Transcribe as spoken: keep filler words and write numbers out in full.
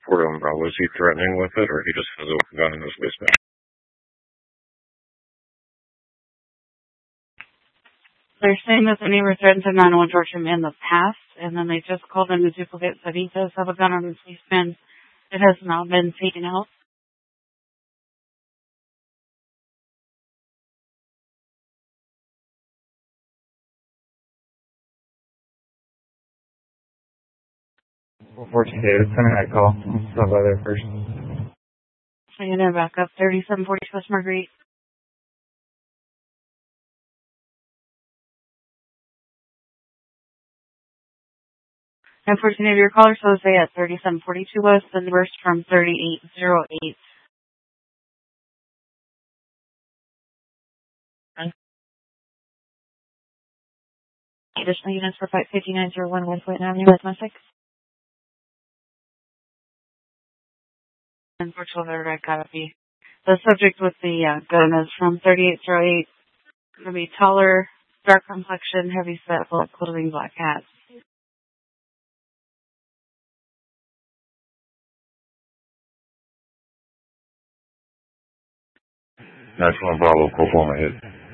For umbrella, was he threatening with it, or he just has a gun in his waistband? They're saying that the neighbor threatened to nine one one torture him in the past, and then they just called in the duplicate that he does have a gun on his waistband. It has not been taken out. fourteen David, send me that call. I'll stop by there first. So you're gonna back up thirty-seven forty West Marguerite. And fourteen of your callers, so say at thirty-seven forty-two West, and reverse from thirty-eight oh eight. Additional units for Flight fifty-nine oh one West White Avenue, West Sussex. Unfortunately, I gotta be. The subject with the uh, gun is from thirty-eight oh eight. Gonna be taller, dark complexion, heavy set, black clothing, black hat. National Bravo, Oklahoma hit.